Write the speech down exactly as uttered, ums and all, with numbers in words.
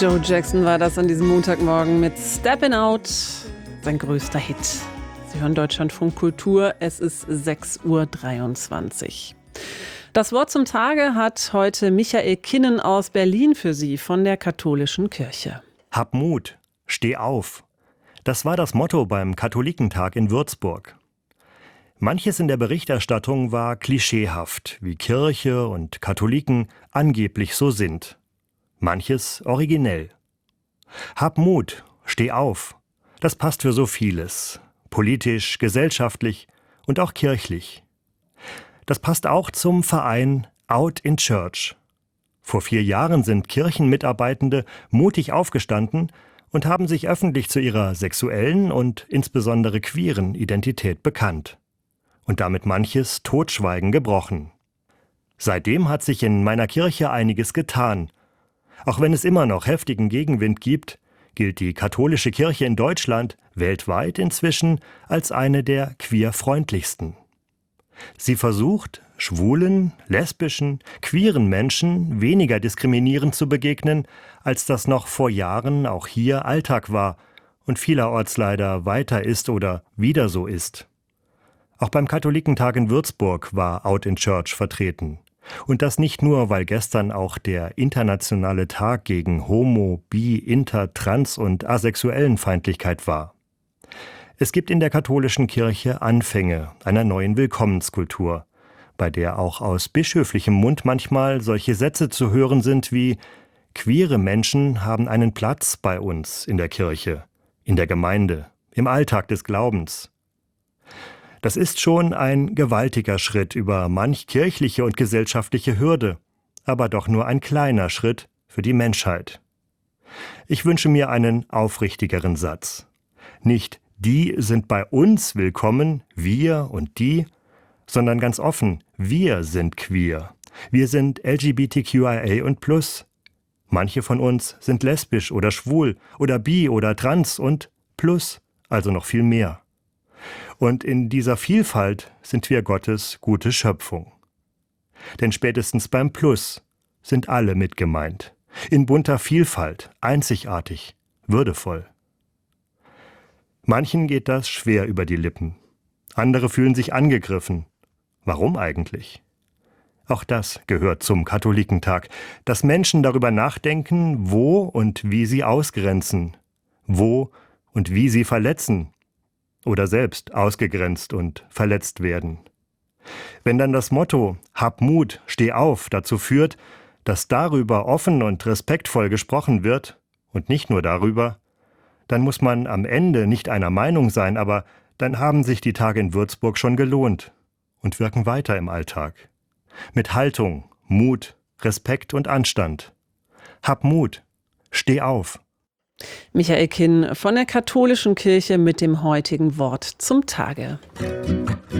Joe Jackson war das an diesem Montagmorgen mit Steppin' Out, sein größter Hit. Sie hören Deutschlandfunk Kultur, es ist sechs Uhr dreiundzwanzig. Das Wort zum Tage hat heute Michael Kinnen aus Berlin für Sie von der Katholischen Kirche. Hab Mut, steh auf. Das war das Motto beim Katholikentag in Würzburg. Manches in der Berichterstattung war klischeehaft, wie Kirche und Katholiken angeblich so sind. Manches originell. Hab Mut, steh auf. Das passt für so vieles. Politisch, gesellschaftlich und auch kirchlich. Das passt auch zum Verein Out in Church. Vor vier Jahren sind Kirchenmitarbeitende mutig aufgestanden und haben sich öffentlich zu ihrer sexuellen und insbesondere queeren Identität bekannt. Und damit manches Totschweigen gebrochen. Seitdem hat sich in meiner Kirche einiges getan. Auch wenn es immer noch heftigen Gegenwind gibt, gilt die katholische Kirche in Deutschland weltweit inzwischen als eine der queerfreundlichsten. Sie versucht, schwulen, lesbischen, queeren Menschen weniger diskriminierend zu begegnen, als das noch vor Jahren auch hier Alltag war und vielerorts leider weiter ist oder wieder so ist. Auch beim Katholikentag in Würzburg war Out in Church vertreten. Und das nicht nur, weil gestern auch der internationale Tag gegen Homo-, Bi-, Inter-, Trans- und Asexuellenfeindlichkeit war. Es gibt in der katholischen Kirche Anfänge einer neuen Willkommenskultur, bei der auch aus bischöflichem Mund manchmal solche Sätze zu hören sind wie: Queere Menschen haben einen Platz bei uns in der Kirche, in der Gemeinde, im Alltag des Glaubens. Das ist schon ein gewaltiger Schritt über manch kirchliche und gesellschaftliche Hürde, aber doch nur ein kleiner Schritt für die Menschheit. Ich wünsche mir einen aufrichtigeren Satz. Nicht die sind bei uns willkommen, wir und die, sondern ganz offen, wir sind queer. Wir sind L G B T Q I A und plus. Manche von uns sind lesbisch oder schwul oder bi oder trans und plus, also noch viel mehr. Und in dieser Vielfalt sind wir Gottes gute Schöpfung. Denn spätestens beim Plus sind alle mit gemeint. In bunter Vielfalt, einzigartig, würdevoll. Manchen geht das schwer über die Lippen. Andere fühlen sich angegriffen. Warum eigentlich? Auch das gehört zum Katholikentag, dass Menschen darüber nachdenken, wo und wie sie ausgrenzen, wo und wie sie verletzen. Oder selbst ausgegrenzt und verletzt werden. Wenn dann das Motto »Hab Mut, steh auf« dazu führt, dass darüber offen und respektvoll gesprochen wird und nicht nur darüber, dann muss man am Ende nicht einer Meinung sein, aber dann haben sich die Tage in Würzburg schon gelohnt und wirken weiter im Alltag. Mit Haltung, Mut, Respekt und Anstand. Hab Mut, steh auf. Michael Kinn von der Katholischen Kirche mit dem heutigen Wort zum Tage.